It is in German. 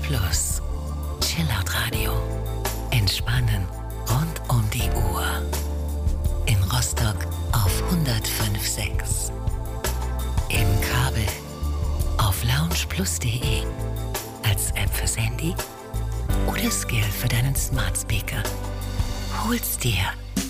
Plus. Chillout Radio. Entspannen rund um die Uhr. In Rostock auf 105.6. Im Kabel auf loungeplus.de. Als App fürs Handy oder Skill für deinen Smart Speaker. Hol's dir